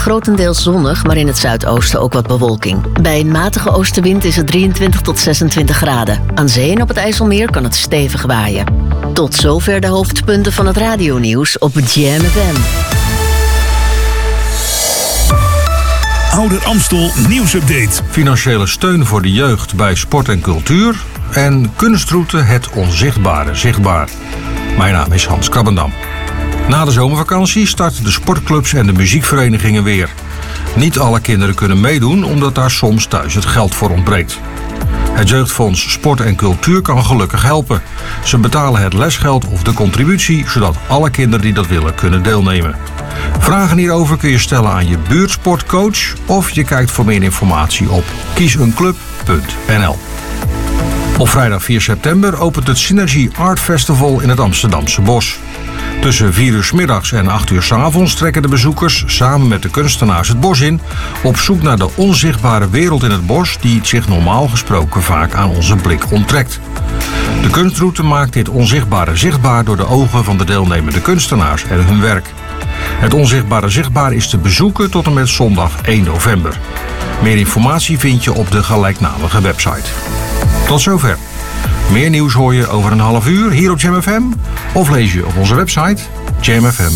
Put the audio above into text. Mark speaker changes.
Speaker 1: grotendeels zonnig, maar in het zuidoosten ook wat bewolking. Bij een matige oostenwind is het 23 tot 26 graden. Aan zee en op het IJsselmeer kan het stevig waaien. Tot zover de hoofdpunten van het radionieuws op Jam FM.
Speaker 2: Ouder Amstel nieuwsupdate.
Speaker 3: Financiële steun voor de jeugd bij sport en cultuur. En kunstroute Het Onzichtbare zichtbaar. Mijn naam is Hans Krabbendam. Na de zomervakantie starten de sportclubs en de muziekverenigingen weer. Niet alle kinderen kunnen meedoen, omdat daar soms thuis het geld voor ontbreekt. Het Jeugdfonds Sport en Cultuur kan gelukkig helpen. Ze betalen het lesgeld of de contributie, zodat alle kinderen die dat willen kunnen deelnemen. Vragen hierover kun je stellen aan je buurtsportcoach of je kijkt voor meer informatie op kieseenclub.nl. Op vrijdag 4 september opent het Synergy Art Festival in het Amsterdamse Bos. Tussen 4 uur 's middags en 8 uur 's avonds trekken de bezoekers samen met de kunstenaars het bos in, op zoek naar de onzichtbare wereld in het bos die zich normaal gesproken vaak aan onze blik onttrekt. De kunstroute maakt dit onzichtbare zichtbaar door de ogen van de deelnemende kunstenaars en hun werk. Het onzichtbare zichtbaar is te bezoeken tot en met zondag 1 november. Meer informatie vind je op de gelijknamige website. Tot zover. Meer nieuws hoor je over een half uur hier op Jam FM of lees je op onze website jamfm.nl.